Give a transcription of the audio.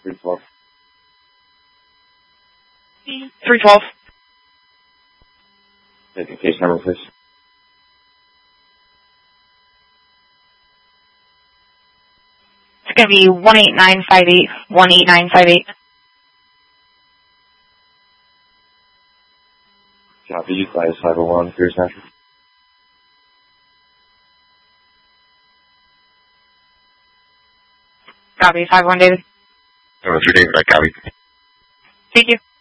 312. 312. Take the case number, please. It's going to be 18958, 18958. Copy, you fly 501, Pierce Central. Copy, 51 David. 3 David, I copy. Thank you.